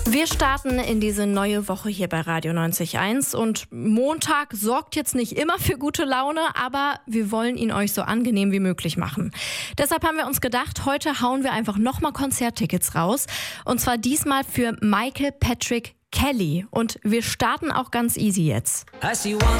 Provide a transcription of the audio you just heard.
Wir starten in diese neue Woche hier bei Radio 90.1 und Montag sorgt jetzt nicht immer für gute Laune, aber wir wollen ihn euch so angenehm wie möglich machen. Deshalb haben wir uns gedacht, heute hauen wir einfach nochmal Konzerttickets raus und zwar diesmal für Michael Patrick Kelly und wir starten auch ganz easy jetzt.